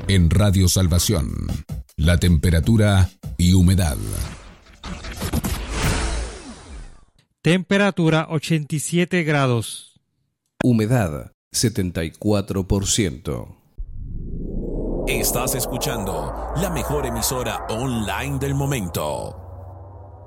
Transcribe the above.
En Radio Salvación, la temperatura y humedad. Temperatura 87 grados. Humedad 74%. Estás escuchando la mejor emisora online del momento.